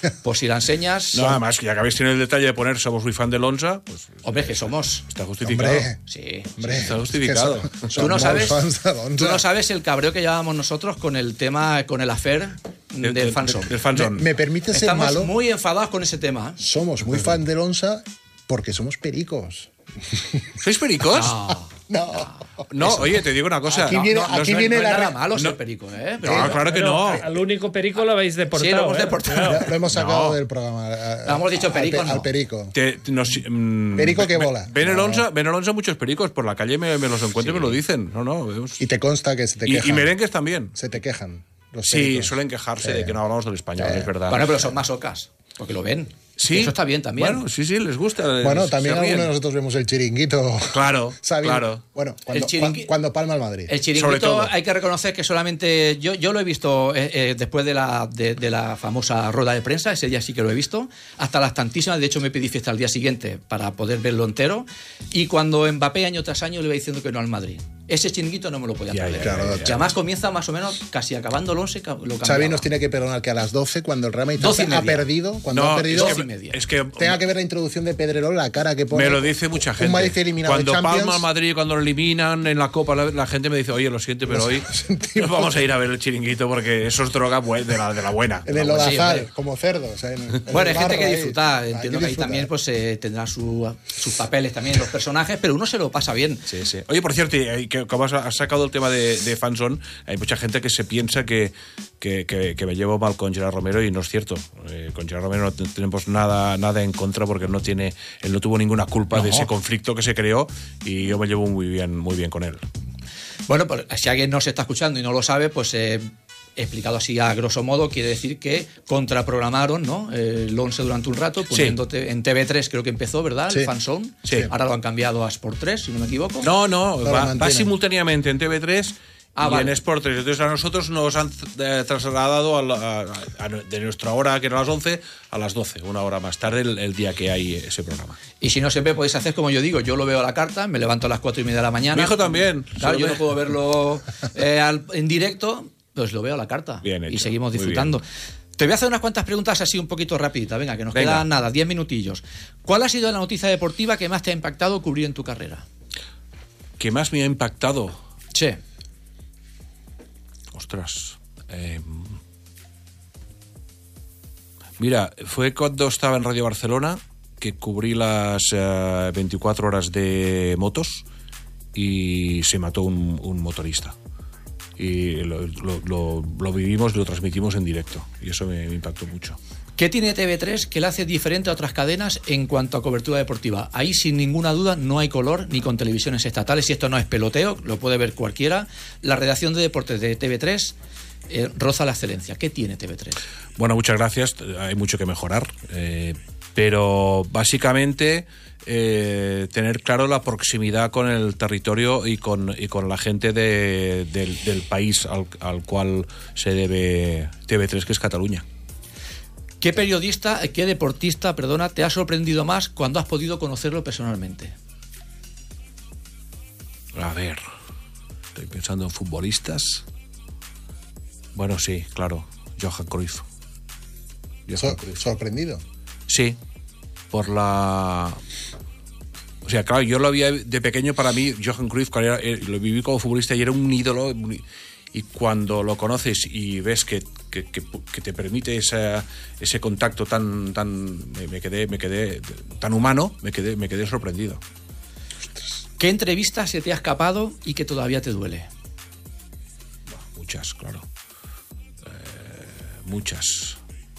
Pues si la enseñas... No, además, que ya que habéis tenido el detalle de poner somos muy fan del Onza, pues... Hombre, que somos. Está justificado. Hombre, Sí. hombre, Está justificado. Tú no sabes, fans del Onza. tú no sabes el cabreo que llevábamos nosotros con el tema, con el affair del fanzone. Del fanzone. ¿Me permite ser Estamos malo? muy enfadados con ese tema. Somos muy fan del Onza porque somos pericos. ¿Sois pericos? No, oye, te digo una cosa. Aquí viene- No, aquí no, viene no es la nada re- malo ser no. perico, ¿eh? No, claro que no. Al único perico lo habéis deportado. Sí, lo hemos deportado. Lo hemos sacado No. del programa. Hemos dicho perico, al no. perico. Perico que bola. Ven el No. Onza muchos pericos. Por la calle me los encuentro y me lo dicen. No. Y te consta que se te quejan. Y merengues también. Se te quejan. Los Sí, pericos. suelen quejarse de que no hablamos del español, es verdad. Bueno, pero son más ocas, porque lo ven. Sí. Eso está bien también. Bueno, sí, les gusta. Bueno, también se ríen. algunos de nosotros vemos el chiringuito. Claro, Sabiendo- claro. Bueno, El cuando palma el Madrid. El Sobre chiringuito todo. hay que reconocer que solamente yo lo he visto después de la famosa rueda de prensa, ese día sí que lo he visto, hasta las tantísimas, de hecho me pedí fiesta al día siguiente para poder verlo entero, y cuando Mbappé año tras año le iba diciendo que no al Madrid. Ese chiringuito no me lo podía Ya, perder. ya, claro, Y además comienza más o menos casi acabando el 11, lo cambiaba. Xavi nos tiene que perdonar que a las 12, cuando el Real Madrid 12 y ha media. perdido, cuando No, ha perdido, dos y media. es que tenga que ver la introducción de Pedrerol, la cara que pone. me lo dice mucha gente. Un Madrid eliminado cuando de Champions. palma el Madrid, cuando lo eliminan en la Copa, la gente me dice, oye, lo siento, pero hoy sentimos. vamos a ir a ver el chiringuito porque eso es droga de la buena. En el Sí, lodazal, hombre. como cerdos. Bueno, hay gente que disfruta, entiendo que ahí disfrutar. también pues tendrá sus papeles también los personajes, pero uno se lo pasa bien. Sí, sí. Oye, por cierto, y que como has sacado el tema de fanzone, hay mucha gente que se piensa que me llevo mal con Gerard Romero y no es cierto. Con Gerard Romero no tenemos nada en contra porque él no tuvo ninguna culpa de ese conflicto que se creó y yo me llevo muy bien con él. Bueno, pues si alguien no se está escuchando y no lo sabe, pues explicado así a grosso modo, quiere decir que contraprogramaron, ¿no? El 11 durante un rato, poniéndote en TV3 creo que empezó, ¿verdad? Sí. El fanzone. Sí. Ahora lo han cambiado a Sport 3, si no me equivoco. No, lo va mantienen. simultáneamente en TV3 y vale. en Sport 3. Entonces a nosotros nos han trasladado de nuestra hora, que era las 11, a las 12, una hora más tarde el día que hay ese programa. Y si no, siempre podéis hacer como yo digo, yo lo veo a la carta, me levanto a las 4:30 de la mañana. Mi hijo también. Claro, Se yo lo no ve. puedo verlo en directo, pues lo veo a la carta. Bien hecho, y seguimos muy disfrutando. Te voy a hacer unas cuantas preguntas así un poquito rapiditas, venga, que nos Venga. quedan nada, 10 minutillos. ¿Cuál ha sido la noticia deportiva que más te ha impactado cubrir en tu carrera? ¿Qué más me ha impactado? Sí. Ostras. Mira, fue cuando estaba en Radio Barcelona que cubrí las 24 horas de motos y se mató un motorista. Y lo vivimos y lo transmitimos en directo. Y eso me impactó mucho. ¿Qué tiene TV3 que le hace diferente a otras cadenas en cuanto a cobertura deportiva? Ahí, sin ninguna duda, no hay color ni con televisiones estatales, y esto no es peloteo, lo puede ver cualquiera. La redacción de deportes de TV3 roza la excelencia. ¿Qué tiene TV3? Bueno, muchas gracias. Hay mucho que mejorar. Pero básicamente tener claro la proximidad con el territorio y con la gente del país al cual se debe TV3, que es Cataluña. ¿Qué deportista, te ha sorprendido más cuando has podido conocerlo personalmente? A ver, estoy pensando en futbolistas. Bueno, sí, claro, Johan Cruyff. Sorprendido. Sí, por la... O sea, claro, yo lo había de pequeño, para mí, Johan Cruyff, lo viví como futbolista y era un ídolo. Y cuando lo conoces y ves que te permite ese contacto tan me quedé tan humano, me quedé sorprendido. ¿Qué entrevista se te ha escapado y que todavía te duele? Muchas, claro. Muchas.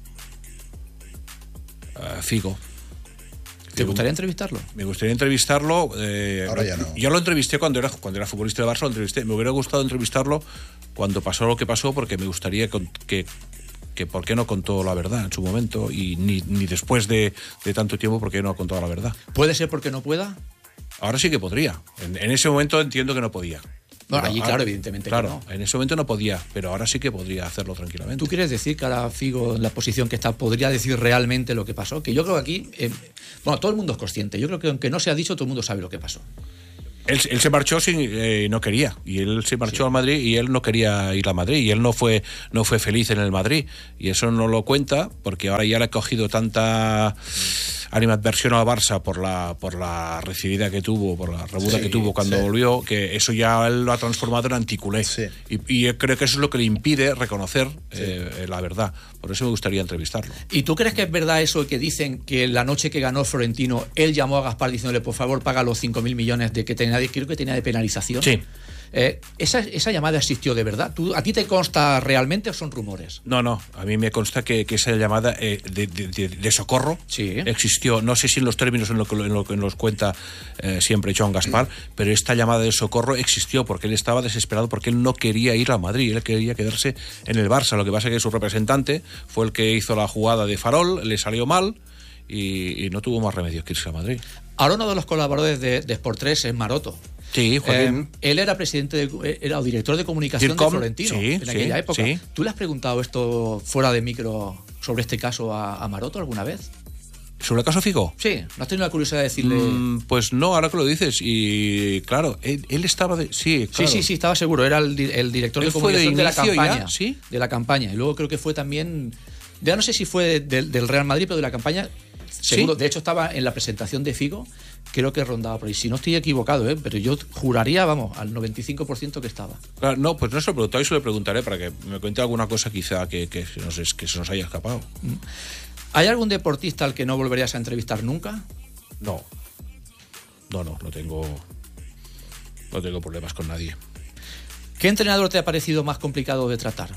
Figo. ¿Te gustaría entrevistarlo? Me gustaría entrevistarlo. Ahora ya no. Yo lo entrevisté cuando era futbolista de Barça, lo entrevisté. Me hubiera gustado entrevistarlo cuando pasó lo que pasó, porque me gustaría que por qué no contó la verdad en su momento, y ni después de tanto tiempo, por qué no ha contado la verdad. ¿Puede ser porque no pueda? Ahora sí que podría. En ese momento entiendo que no podía. Bueno, allí, claro, evidentemente Claro, que no. En ese momento no podía, pero ahora sí que podría hacerlo tranquilamente. ¿Tú quieres decir que ahora Figo, en la posición que está, podría decir realmente lo que pasó? Que yo creo que aquí, todo el mundo es consciente. Yo creo que aunque no se ha dicho, todo el mundo sabe lo que pasó. Él se marchó no quería, y él se marchó al Madrid y él no quería ir a Madrid, y él no fue feliz en el Madrid, y eso no lo cuenta porque ahora ya le ha cogido tanta animadversión al Barça por la recibida que tuvo, por la rebuda que tuvo cuando volvió, que eso ya él lo ha transformado en anticulé, y yo creo que eso es lo que le impide reconocer la verdad. Por eso me gustaría entrevistarlo. ¿Y tú crees que es verdad eso que dicen que la noche que ganó Florentino él llamó a Gaspar diciéndole por favor paga los 5.000 millones de que creo que tenía de penalización? Sí. ¿Esa llamada existió de verdad? ¿A ti te consta realmente o son rumores? No, a mí me consta que esa llamada de socorro existió. No sé si en los términos en lo que nos cuenta siempre Joan Gaspar, pero esta llamada de socorro existió porque él estaba desesperado, porque él no quería ir a Madrid, él quería quedarse en el Barça. Lo que pasa es que su representante fue el que hizo la jugada de farol, le salió mal y no tuvo más remedio que irse a Madrid. Ahora uno de los colaboradores de Sport 3 es Maroto. Sí, Joaquín. Él era era director de comunicación de Florentino en aquella época. Sí. ¿Tú le has preguntado esto fuera de micro sobre este caso a Maroto alguna vez? ¿Sobre el caso Figo? Sí, ¿no has tenido la curiosidad de decirle...? Pues no, ahora que lo dices, y claro, él estaba Sí, estaba seguro, era el director de comunicación de la campaña. ¿Sí? De la campaña, y luego creo que fue también... Ya no sé si fue del Real Madrid, pero de la campaña... Seguro, de hecho estaba en la presentación de Figo, creo que rondaba por ahí. Si no estoy equivocado, pero yo juraría, al 95% que estaba. Claro, no, pues no se lo he preguntado y se lo preguntaré para que me cuente alguna cosa quizá que se nos haya escapado. ¿Hay algún deportista al que no volverías a entrevistar nunca? No tengo problemas con nadie. ¿Qué entrenador te ha parecido más complicado de tratar?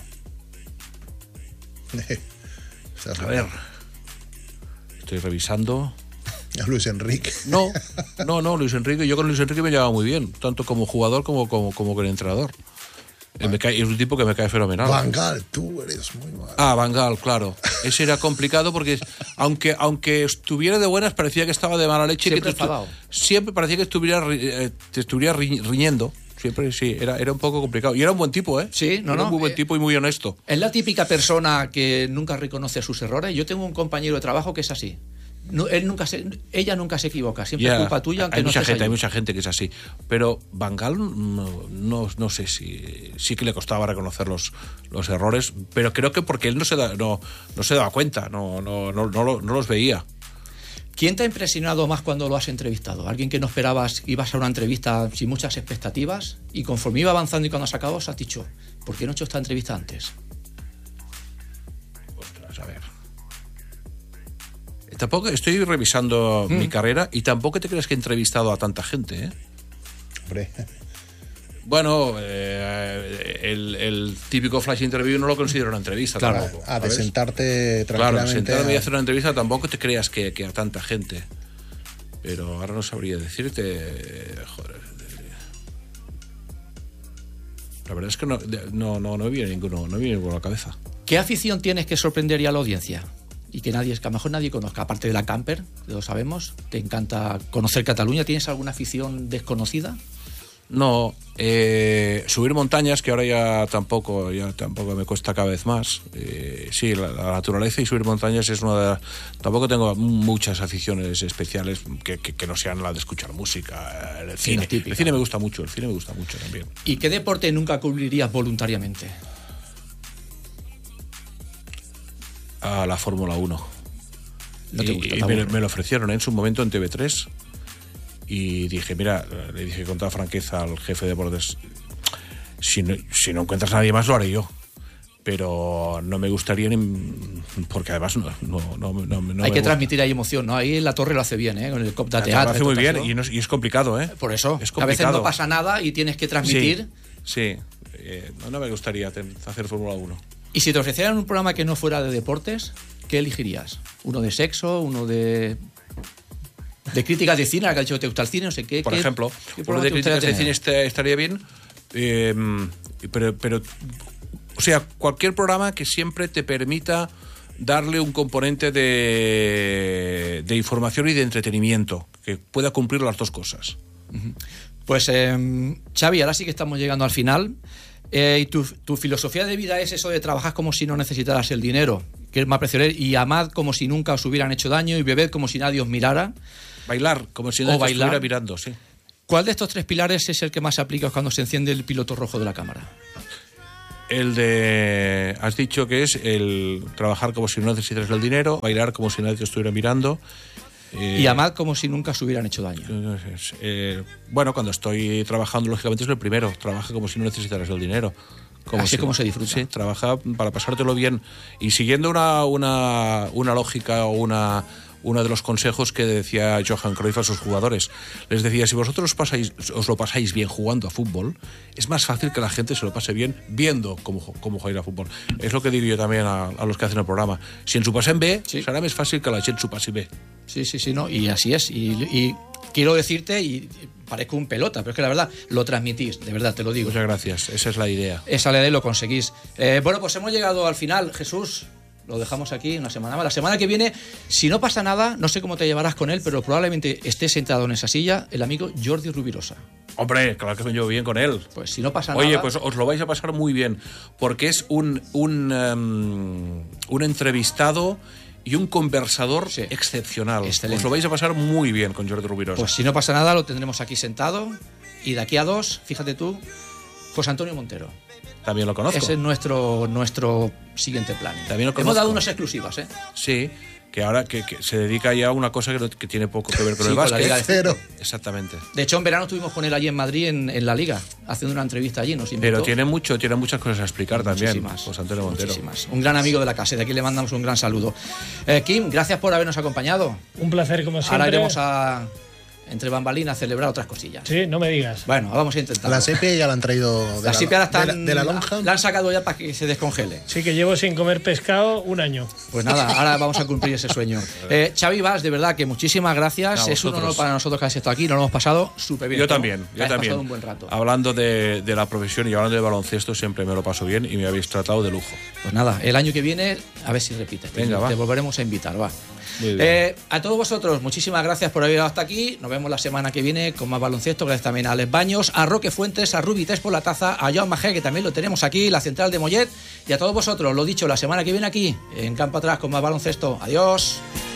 A ver, estoy revisando. Luis Enrique. No, Luis Enrique. Yo con Luis Enrique me llevaba muy bien, tanto como jugador como con el entrenador. Es un tipo que me cae fenomenal. Van Gaal, tú eres muy malo. Van Gaal, claro. Ese era complicado porque aunque estuviera de buenas, parecía que estaba de mala leche. Siempre parecía que te estuviera riñendo. Siempre sí, era un poco complicado. Y era un buen tipo, ¿eh? Sí, era un muy buen tipo y muy honesto. Es la típica persona que nunca reconoce sus errores. Yo tengo un compañero de trabajo que es así. Ella nunca se equivoca, siempre es culpa tuya. Aunque hay mucha gente que es así, pero Van Gaal no sé si sí que le costaba reconocer los errores, pero creo que porque él no se daba cuenta, no los veía. ¿Quién te ha impresionado más cuando lo has entrevistado? ¿Alguien que no esperabas? Ibas a una entrevista sin muchas expectativas y conforme iba avanzando y cuando has acabado has dicho, ¿por qué no he hecho esta entrevista antes? Ostras, a ver. Tampoco estoy revisando mi carrera y tampoco te crees que he entrevistado a tanta gente, ¿eh? Hombre. Bueno, el típico flash interview no lo considero una entrevista. Claro, tampoco, de sentarte tranquilamente. Claro, sentarme y hacer una entrevista tampoco te creas que a tanta gente. Pero ahora no sabría decirte. Joder. La verdad es que no me viene ninguno a la cabeza. ¿Qué afición tienes que sorprendería a la audiencia? Y que a lo mejor nadie conozca, aparte de la camper, lo sabemos, te encanta conocer Cataluña. ¿Tienes alguna afición desconocida? No, subir montañas, que ahora ya tampoco me cuesta cada vez más. Sí, la naturaleza y subir montañas es una de las... Tampoco tengo muchas aficiones especiales que no sean la de escuchar música, el cine. El cine me gusta mucho también. ¿Y qué deporte nunca cubrirías voluntariamente? A la Fórmula 1. No te gusta, y me lo ofrecieron en su momento en TV3 y dije, mira, le dije con toda franqueza al jefe de deportes, si no encuentras a nadie más lo haré yo, pero no me gustaría porque además no hay que transmitir ahí emoción, ¿no? Ahí la Torre lo hace bien, con el cop de teatro. Lo hace muy bien y es complicado, por eso, es complicado. A veces no pasa nada y tienes que transmitir. Sí. No me gustaría hacer Fórmula 1. Y si te ofrecieran un programa que no fuera de deportes, ¿qué elegirías? ¿Uno de sexo? ¿Uno de críticas de cine? ¿Que ha dicho que te gusta el cine? No sé qué. Por ejemplo, uno de críticas de cine estaría bien, pero o sea, cualquier programa que siempre te permita darle un componente de información y de entretenimiento, que pueda cumplir las dos cosas. Pues Xavi, ahora sí que estamos llegando al final. Y tu filosofía de vida es eso de trabajar como si no necesitaras el dinero, que es más precioso, y amad como si nunca os hubieran hecho daño y bebed como si nadie os mirara. Bailar como si nadie os estuviera mirando, sí. ¿Cuál de estos 3 pilares es el que más se aplica cuando se enciende el piloto rojo de la cámara? El de... Has dicho que es el trabajar como si no necesitaras el dinero, bailar como si nadie te estuviera mirando... y amar como si nunca se hubieran hecho daño. Bueno, cuando estoy trabajando, lógicamente es el primero. Trabaja como si no necesitaras el dinero. Así es como se disfruta. Sí, trabaja para pasártelo bien. Y siguiendo una lógica o uno de los consejos que decía Johan Cruyff a sus jugadores. Les decía, si vosotros os lo pasáis bien jugando a fútbol, es más fácil que la gente se lo pase bien viendo cómo jugar a fútbol. Es lo que digo yo también a los que hacen el programa. Si ens ho passem bé, serà més fàcil que la gent s'ho passi bé. Sí, no, y así es. Y quiero decirte, y parezco un pelota, pero es que la verdad lo transmitís, de verdad, te lo digo. Muchas gracias, esa es la idea. Esa es la idea y lo conseguís. Bueno, pues hemos llegado al final, Jesús. Lo dejamos aquí una semana más. La semana que viene, si no pasa nada, no sé cómo te llevarás con él, pero probablemente esté sentado en esa silla el amigo Jordi Rubirosa. Hombre, claro que me llevo bien con él. Pues si no pasa nada... Oye, pues os lo vais a pasar muy bien, porque es un entrevistado y un conversador excepcional. Excelente. Os lo vais a pasar muy bien con Jordi Rubirosa. Pues si no pasa nada, lo tendremos aquí sentado. Y de aquí a 2, fíjate tú, José Antonio Montero. También lo conozco. Ese es nuestro siguiente plan. También lo conozco. Hemos dado unas exclusivas, ¿eh? Sí, que ahora que se dedica ya a una cosa que tiene poco que ver con el con la básquet. Liga de Cero. Exactamente. De hecho, en verano estuvimos con él allí en Madrid, en la Liga, haciendo una entrevista allí. Nos invitó. Pero tiene muchas cosas a explicar también, José Antonio Montero. Muchísimas. Un gran amigo de la casa, de aquí le mandamos un gran saludo. Kim, gracias por habernos acompañado. Un placer, como siempre. Ahora iremos entre bambalinas, celebrar otras cosillas. Sí, no me digas. Bueno, vamos a intentar. La sepia ya la han traído La sepia de la lonja. La han sacado ya para que se descongele. Sí, que llevo sin comer pescado un año. Pues nada, ahora vamos a cumplir ese sueño. Xavi Bas, de verdad que muchísimas gracias. Es un honor para nosotros que hayas estado aquí. Nos lo hemos pasado súper bien. Yo también. Pasado un buen rato. Hablando de la profesión y hablando de baloncesto, siempre me lo paso bien y me habéis tratado de lujo. Pues nada, el año que viene, a ver si repites. Venga, va. Te volveremos a invitar, va. Muy bien. A todos vosotros, muchísimas gracias por haber llegado hasta aquí. Nos vemos la semana que viene con más baloncesto. Gracias también a Alex Baños, a Roque Fuentes, a Rubi Tés por la taza, a Joan Magé, que también lo tenemos aquí, la central de Mollet. Y a todos vosotros, lo dicho, la semana que viene aquí, en Campo Atrás, con más baloncesto. Adiós.